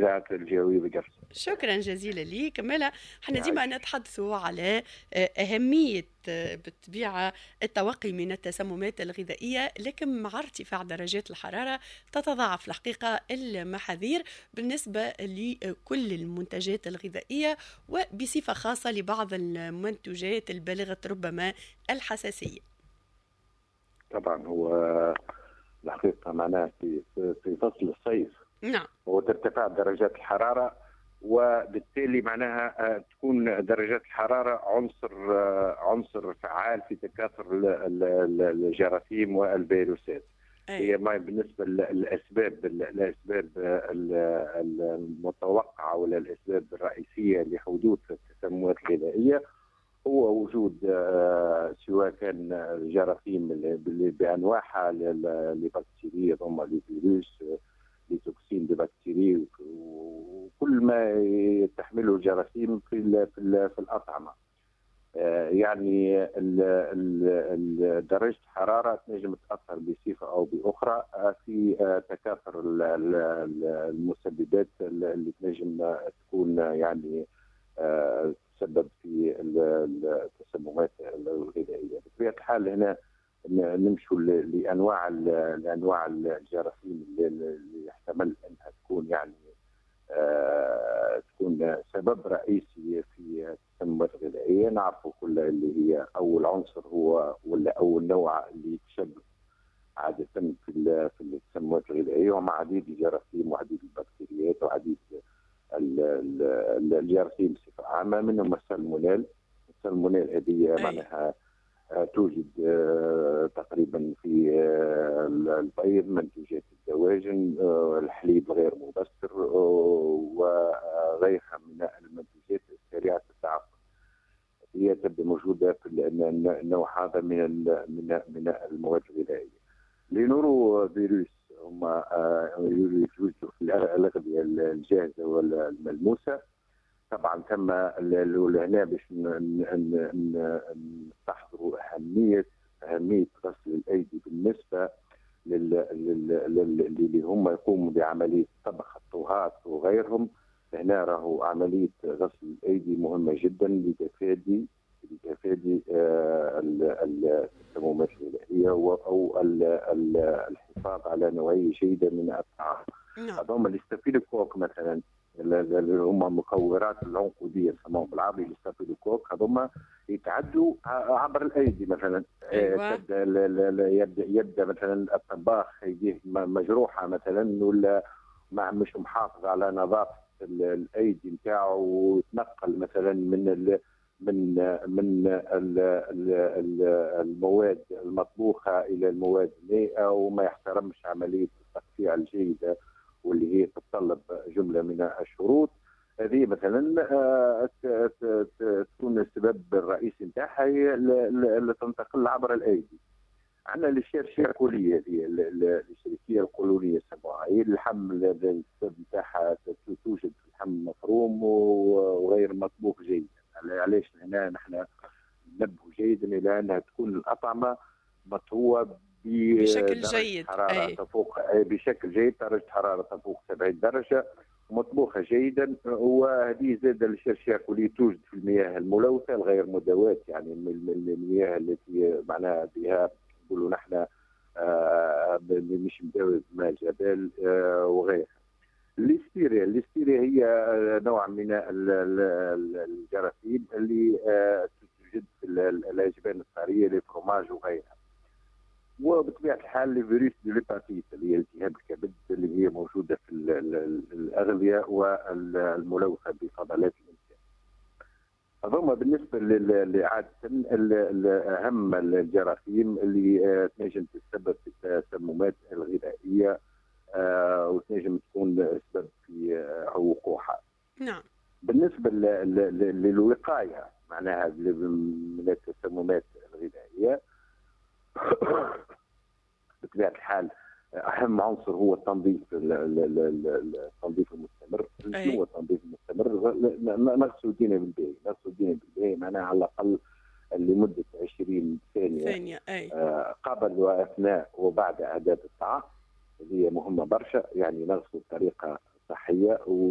إذاعة الجوية بقرص. شكرا جزيلا ليك كمالا. احنا ديما يعيش. نتحدثوا على أهمية بالطبيعة التوقي من التسممات الغذائية، لكن مع ارتفاع درجات الحرارة تتضاعف الحقيقة المحاذير بالنسبة لكل المنتجات الغذائية، وبصفة خاصة لبعض المنتجات البالغة ربما الحساسية. طبعا هو الحقيقة معناها في فصل الصيف نعم. وترتفع درجات الحرارة، وبالتالي معناها تكون درجات الحرارة عنصر فعال في تكاثر الجراثيم والفيروسات. أي. هي ما بالنسبة الأسباب المتوقعة ولا الأسباب الرئيسية لحدوث التسممات الغذائية هو وجود سواء كان الجراثيم بأنواعها لبكتيريا ضم لفيروس لتوكسين لبكتيري وكل ما تحمله الجراثيم في الأطعمة. يعني درجة الحرارة تنجم تأثر بصفة أو بأخرى في تكاثر المسببات اللي تنجم تكون يعني تسبب في التسممات الغذائية. بطبيعة الحال هنا نمشوا لأنواع الجراثيم اللي يحتمل أنها تكون يعني تكون سبب رئيسي في التسممات الغذائية. نعرفوا كل اللي هي أول عنصر هو ولا أول نوع اللي يتشبه عادة في التسممات الغذائية، ومع عديد الجراثيم وعديد البكتيريات وعديد الجراثيم بصفة عامة، منهم السالمونيل. السالمونيل هذه معناها توجد تقريبا في البيض، منتوجات الدواجن، الحليب الغير مبستر وغيرها من المنتوجات السريعة التعفن. هي تبدو موجودة في النوع هذا من المواد الغذائية. لنورو فيروس هما يوجدوا في الأغذية الجاهزة والملموسة. طبعا ثم هنا باش نستحضروا أهمية غسل الأيدي بالنسبة اللي هم يقوموا بعملية طبخ الطهات وغيرهم. هنا راهو عملية غسل الأيدي مهمة جدا لتفادي التسممات الغذائية أو الحفاظ على نوعية جيدة من الطعام. هذوما اللي يستفيدوكوك مثلا اللي هم مكورات العنقودية يسموهم بالعربي الستافيلوكوك، هذوما يتعدوا عبر الأيدي مثلا. أيوة. يبدأ مثلا الطباخ يديه مجروحة مثلا ولا مش محافظ على نظافة الأيدي نتاعو، ويتنقل مثلا من المواد المطبوخة إلى المواد النائية، وما يحترمش عملية التقطيع الجيدة واللي هي تتطلب جملة من الشروط. هذه مثلا تكون السبب الرئيسي نتاعها هي اللي تنتقل عبر الأيدي. عندنا الشرشية الكلية هي الشركية القولونية يسموها، هي اللحم السبب نتاعها توجد في اللحم مفروم وغير مطبوخ جيدا. علاش هنا نحن ننبه جيدا الى انها تكون الاطعمه مطهوه بشكل بدرجه جيد. حراره تفوق بشكل جيد، درجه حراره تفوق 70 درجه، مطبوخه جيدا. وهذه زاد الشرشية الكلية توجد في المياه الملوثه الغير مدوات، يعني من المياه التي معناها بها نقولوا نحن مش مداوي ماء الجبال وغيرها. الليستيريا هي نوع من الجراثيم اللي توجد في الاجبان الطريه للفرماج وغيرها. وبطبيعه الحال الفيروس الهيباتيت اللي هي التهاب الكبد اللي هي موجوده في الاغذيه والملوثه بفضلات الانسان. هذوما بالنسبه لعاده اهم الجراثيم اللي تنجم تسبب في التسممات الغذائيه وتنجم تكون سبب في وقوعها. نعم. بالنسبه للوقايه معناها من التسممات الغذائيه بطبيعه الحال اهم عنصر هو التنظيف المستمر. شنو هو التنظيف المستمر؟ نغسل ايدينا بالباهي معناها على الاقل لمده 20 ثانيه قبل واثناء وبعد اعداد الطعام. هذه مهمه برشا، يعني نغسل بطريقه صحيه